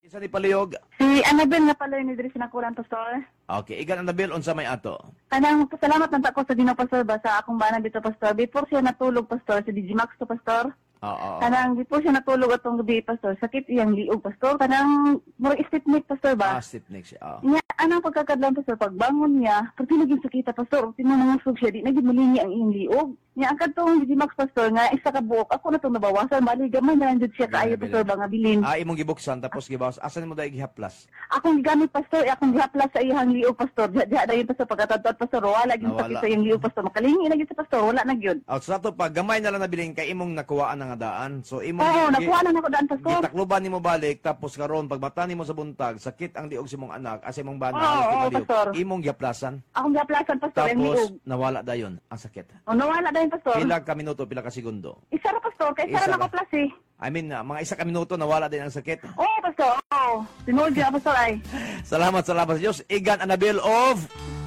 Isa ni palihog. Si Annabel nga pala ni diri sinakulan pastor. Okay, igan Annabel unsa may ato? Kanang pasalamat man ko sa Ginoo pastor ba sa akong bana dito pastor. Before siya natulog pastor sa Digimax to pastor. Oo. Kanang before siya natulog atong gabi pastor. Sakit iyang liog pastor. Kanang more stiffneck pastor ba? Stiff neck siya. Nya anang pagkakadlan pastor pagbangon niya, pag naging sakita pastor, tinanangusog siya di naging mulingi ang iyang liog. Nya ang kadtong Digimax pastor nga isa ka buok ako na tong nabawasan bali gamay na jud siya kaayo pastor ba nga bilin. Imong gibuksan tapos gibawas. Asan mo dai gihaplas? Akong gigamit pastor, akong gihaplas sa iyang liog pastor. Diha dayon pastor pagkatadtod pastor, wala gyud sakit sa iyang liog pastor. Makalingi na gyud sa pastor, wala na gyud. So ato pa gamay na lang nabiling kay imong nakuhaan nga daan. So imong Oo, nakuha na nako daan pastor. gitakluban nimo balik tapos karon pagbata nimo sa buntag sakit ang liog sa imong anak as imong bana Oo, pastor. imong gihaplasan Akong gihaplasan pastor ang liog. tapos nawala dayon ang sakit. O nawala dayon pastor. Pila ka minuto, pila ka segundo. Isa ra pastor, kay isa Isa ra ra. nako plus eh. I mean, mga isa ka minuto nawala din ang sakit. Oo pastor, oo. Tinuod gyud pastor ay. Salamat sa Diyos. Igan Annabel of